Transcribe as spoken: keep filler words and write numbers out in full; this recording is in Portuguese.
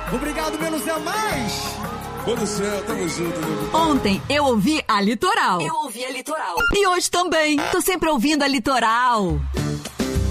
Obrigado, menos é mais. Ô do céu, tamo junto, meu. Ontem eu ouvi a Litoral. Eu ouvi a Litoral. E hoje também. Tô sempre ouvindo a Litoral.